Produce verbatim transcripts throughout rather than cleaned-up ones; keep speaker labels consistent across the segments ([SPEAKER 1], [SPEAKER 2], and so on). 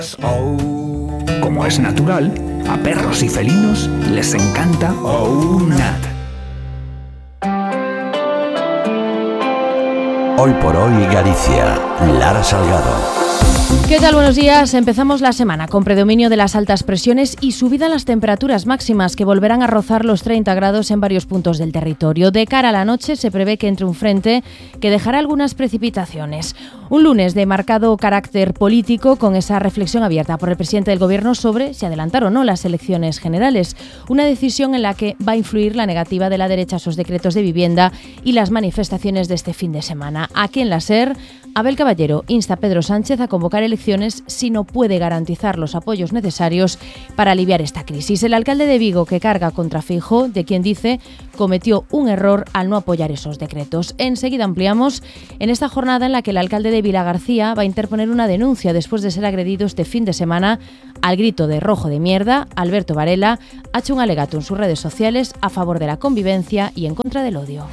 [SPEAKER 1] Oh. Como es natural, a perros y felinos les encanta OUNAT.
[SPEAKER 2] Hoy por hoy Galicia, Lara Salgado.
[SPEAKER 3] ¿Qué tal? Buenos días. Empezamos la semana con predominio de las altas presiones y subida en las temperaturas máximas que volverán a rozar los treinta grados en varios puntos del territorio. De cara a la noche se prevé que entre un frente que dejará algunas precipitaciones. Un lunes de marcado carácter político con esa reflexión abierta por el presidente del Gobierno sobre si adelantar o no las elecciones generales. Una decisión en la que va a influir la negativa de la derecha a esos decretos de vivienda y las manifestaciones de este fin de semana. Aquí en la SER, Abel Caballero insta a Pedro Sánchez a convocar elecciones si no puede garantizar los apoyos necesarios para aliviar esta crisis. El alcalde de Vigo, que carga contra Feijóo, de quien dice cometió un error al no apoyar esos decretos. Enseguida ampliamos en esta jornada en la que el alcalde de Vilagarcía va a interponer una denuncia después de ser agredido este fin de semana al grito de rojo de mierda. Alberto Varela ha hecho un alegato en sus redes sociales a favor de la convivencia y en contra del odio.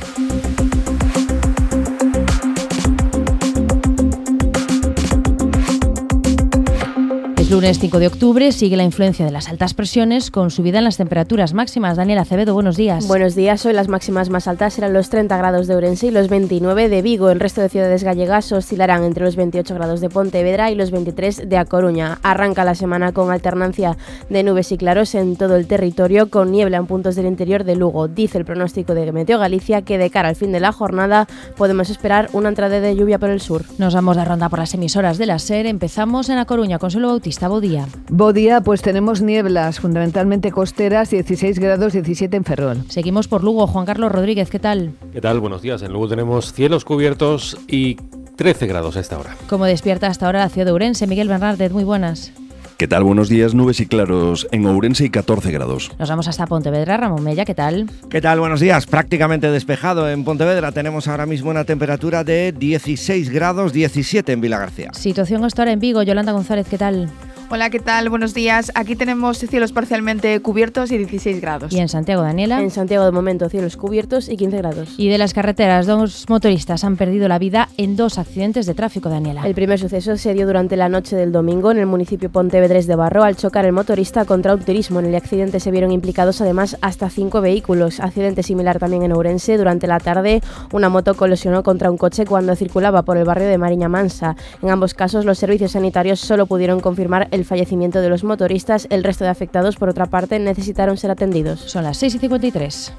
[SPEAKER 3] Lunes cinco de octubre sigue la influencia de las altas presiones con subida en las temperaturas máximas. Daniel Acevedo, buenos días.
[SPEAKER 4] Buenos días. Hoy las máximas más altas serán los treinta grados de Ourense y los veintinueve de Vigo. El resto de ciudades gallegas oscilarán entre los veintiocho grados de Pontevedra y los veintitrés de A Coruña. Arranca la semana con alternancia de nubes y claros en todo el territorio, con niebla en puntos del interior de Lugo. Dice el pronóstico de Meteo Galicia que de cara al fin de la jornada podemos esperar una entrada de lluvia por el sur.
[SPEAKER 3] Nos vamos de ronda por las emisoras de la SER. Empezamos en A Coruña. Consuelo Bautista. Bodía.
[SPEAKER 5] Bodía, pues tenemos nieblas, fundamentalmente costeras, dieciséis grados, diecisiete en Ferrol.
[SPEAKER 3] Seguimos por Lugo. Juan Carlos Rodríguez, ¿qué tal?
[SPEAKER 6] ¿Qué tal? Buenos días. En Lugo tenemos cielos cubiertos y trece grados a esta hora.
[SPEAKER 3] ¿Cómo despierta hasta ahora la ciudad de Ourense? Miguel Bernardez, muy buenas.
[SPEAKER 7] ¿Qué tal? Buenos días. Nubes y claros en Ourense y catorce grados.
[SPEAKER 3] Nos vamos hasta Pontevedra. Ramón Mella, ¿qué tal?
[SPEAKER 8] ¿Qué tal? Buenos días. Prácticamente despejado en Pontevedra. Tenemos ahora mismo una temperatura de dieciséis grados, diecisiete en Vilagarcía.
[SPEAKER 3] Situación hasta ahora en Vigo. Yolanda González, ¿qué tal?
[SPEAKER 9] Hola, ¿qué tal? Buenos días. Aquí tenemos cielos parcialmente cubiertos y dieciséis grados.
[SPEAKER 3] ¿Y en Santiago, Daniela?
[SPEAKER 4] En Santiago, de momento, cielos cubiertos y quince grados.
[SPEAKER 3] Y de las carreteras, dos motoristas han perdido la vida en dos accidentes de tráfico, Daniela.
[SPEAKER 4] El primer suceso se dio durante la noche del domingo en el municipio pontevedrés de Barro al chocar el motorista contra un turismo. En el accidente se vieron implicados además hasta cinco vehículos. Accidente similar también en Ourense. Durante la tarde, una moto colisionó contra un coche cuando circulaba por el barrio de Mariña Mansa. En ambos casos, los servicios sanitarios solo pudieron confirmar el fallecimiento de los motoristas. El resto de afectados, por otra parte, necesitaron ser atendidos.
[SPEAKER 3] Son las seis y cincuenta y tres.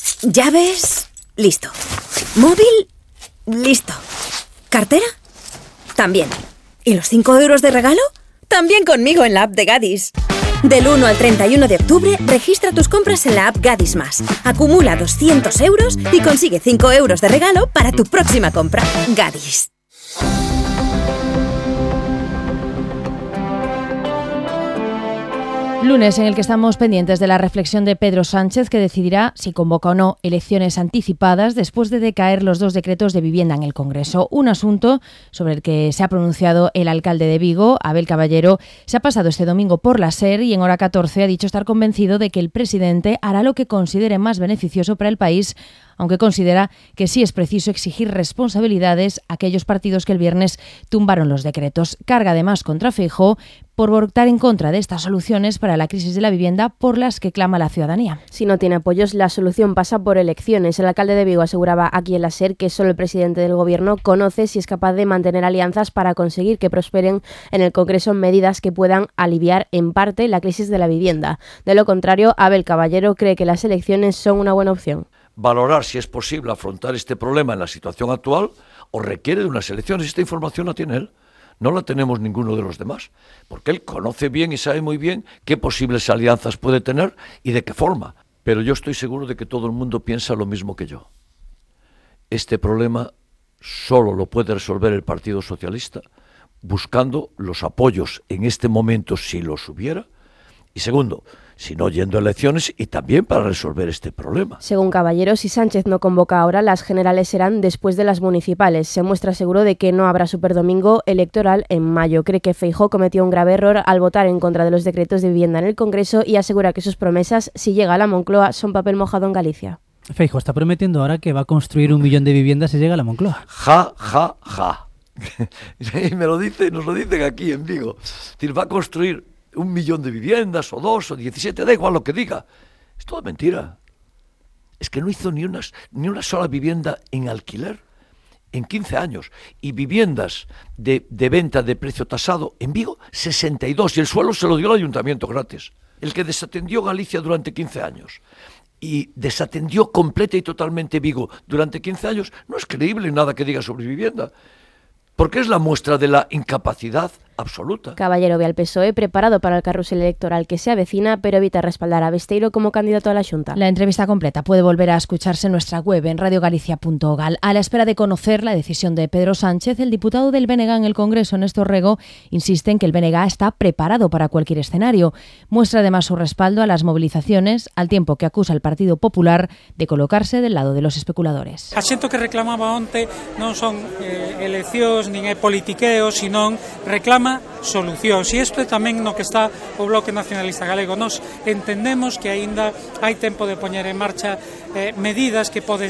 [SPEAKER 10] ¿Llaves? Listo. ¿Móvil? Listo. ¿Cartera? También. ¿Y los cinco euros de regalo? También conmigo en la app de Gadis. Del uno al treinta y uno de octubre, registra tus compras en la app Gadis Más. Acumula doscientos euros y consigue cinco euros de regalo para tu próxima compra. Gadis.
[SPEAKER 3] Lunes en el que estamos pendientes de la reflexión de Pedro Sánchez, que decidirá si convoca o no elecciones anticipadas después de decaer los dos decretos de vivienda en el Congreso. Un asunto sobre el que se ha pronunciado el alcalde de Vigo, Abel Caballero. Se ha pasado este domingo por la SER y en Hora catorce ha dicho estar convencido de que el presidente hará lo que considere más beneficioso para el país, aunque considera que sí es preciso exigir responsabilidades a aquellos partidos que el viernes tumbaron los decretos. Carga además contra Feijóo por votar en contra de estas soluciones para la crisis de la vivienda por las que clama la ciudadanía.
[SPEAKER 4] Si no tiene apoyos, la solución pasa por elecciones. El alcalde de Vigo aseguraba aquí en la SER que solo el presidente del Gobierno conoce si es capaz de mantener alianzas para conseguir que prosperen en el Congreso medidas que puedan aliviar en parte la crisis de la vivienda. De lo contrario, Abel Caballero cree que las elecciones son una buena opción.
[SPEAKER 2] Valorar si es posible afrontar este problema en la situación actual o requiere de unas elecciones. Esta información la tiene él, no la tenemos ninguno de los demás, porque él conoce bien y sabe muy bien qué posibles alianzas puede tener y de qué forma. Pero yo estoy seguro de que todo el mundo piensa lo mismo que yo. Este problema solo lo puede resolver el Partido Socialista buscando los apoyos en este momento, si los hubiera, y segundo, si no yendo a elecciones y también para resolver este problema.
[SPEAKER 4] Según Caballero, si Sánchez no convoca ahora, las generales serán después de las municipales. Se muestra seguro de que no habrá superdomingo electoral en mayo. Cree que Feijóo cometió un grave error al votar en contra de los decretos de vivienda en el Congreso y asegura que sus promesas, si llega a la Moncloa, son papel mojado en Galicia.
[SPEAKER 11] Feijóo está prometiendo ahora que va a construir un millón de viviendas si llega a la Moncloa.
[SPEAKER 2] Ja, ja, ja. Y me lo dice, nos lo dicen aquí en Vigo. Es decir, va a construir un millón de viviendas, o dos, o diecisiete, da igual lo que diga. Es todo mentira. Es que no hizo ni una, ni una sola vivienda en alquiler en quince años. Y viviendas de, de venta de precio tasado en Vigo, sesenta y dos. Y el suelo se lo dio el ayuntamiento gratis. El que desatendió Galicia durante quince años. Y desatendió completa y totalmente Vigo durante quince años. No es creíble nada que diga sobre vivienda. Porque es la muestra de la incapacidad absoluta.
[SPEAKER 4] Caballero ve al P S O E preparado para el carrusel electoral que se avecina, pero evita respaldar a Besteiro como candidato a la Xunta.
[SPEAKER 3] La entrevista completa puede volver a escucharse en nuestra web en radiogalicia punto gal. A la espera de conocer la decisión de Pedro Sánchez, el diputado del B N G en el Congreso, Néstor Rego, insiste en que el B N G está preparado para cualquier escenario. Muestra además su respaldo a las movilizaciones, al tiempo que acusa al Partido Popular de colocarse del lado de los especuladores.
[SPEAKER 11] Axento que reclamaba onte non son eh, eleccións nin é politiqueo, senón reclama solucións. E isto é tamén no que está o Bloque Nacionalista Galego. Nos entendemos que aínda hai tempo de poñer en marcha eh, medidas que poden